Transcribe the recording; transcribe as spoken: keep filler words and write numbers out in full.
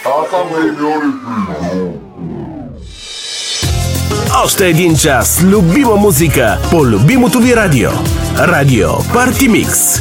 Още един час любима музика по любимото ви радио. Радио Парти Микс.